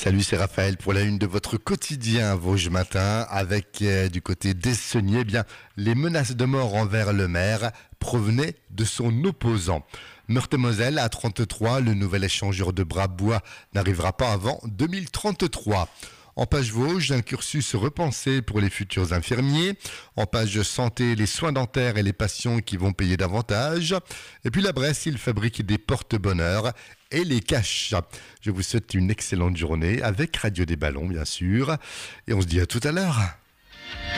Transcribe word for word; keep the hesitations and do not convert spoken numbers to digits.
Salut, c'est Raphaël pour la une de votre quotidien Vosges Matin avec euh, du côté d'Essegné, eh bien les menaces de mort envers le maire provenaient de son opposant. Meurthe-et-Moselle à trente-trois, le nouvel échangeur de bras bois n'arrivera pas avant deux mille trente-trois. En page Vosges, un cursus repensé pour les futurs infirmiers. En page santé, les soins dentaires et les patients qui vont payer davantage. Et puis la Bresse, il fabrique des porte-bonheur et les cache. Je vous souhaite une excellente journée avec Radio des Ballons, bien sûr. Et on se dit à tout à l'heure.